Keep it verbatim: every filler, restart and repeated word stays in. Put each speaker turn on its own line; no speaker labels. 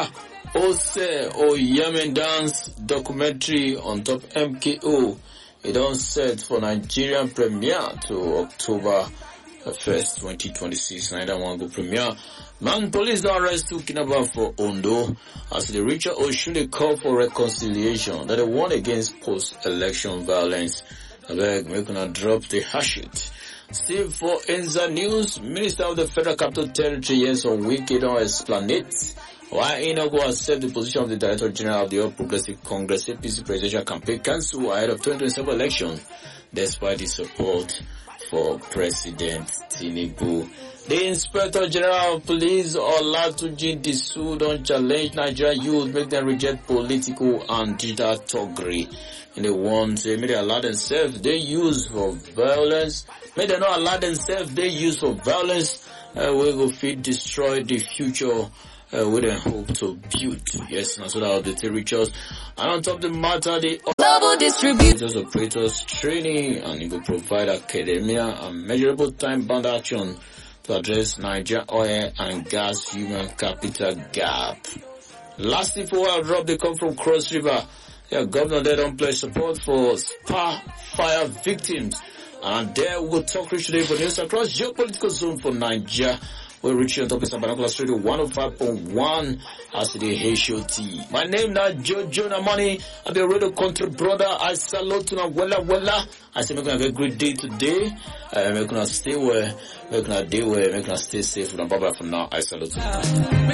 Nigeria Ose or Yemen dance documentary on top M K O. It on set for Nigerian premiere to October first, twenty twenty-six. Neither one go premiere. Man, police don't arrest two kidnappers for Ondo as the Richard Oshule call for reconciliation that they warn against post-election violence. I beg, make una drop the hashit. Still for Enza News, Minister of the Federal Capital Territory, yes, on weekend on Esplanade. Why he not go accept the position of the Director General of the All Progressive Congress A P C Presidential Campaign Council ahead of twenty twenty-seven election, despite the support for President Tinubu. The Inspector General of Police, Olatunji Disu, don't challenge Nigerian youth, make them reject political and digital thuggery. And they want to make them allow themselves, they use for violence. May they not allow themselves, they use for violence. Uh, we will feed, destroy the future. Uh, we then hope to build. Yes, and so that are the territories. And on top of the matter, the global distributors, operators, training, and it will provide academia and measurable time-bound action to address Nigeria oil and gas human capital gap. Lastly, for oil drop, they come from Cross River. Yeah, governor there don't pledge support for Spa fire victims. And there we'll talk rich today for news across geopolitical zone for Nigeria. We'll reach you on top of Sabanakulas Radio one oh five point one as the H O T. My name now Jojo Namani. I'm the radio country brother. I salute to Wella Wella. I say, make gonna have a great day today. Uh, make gonna stay where, make gonna day where, make gonna stay safe. Bye bye for now. I salute you.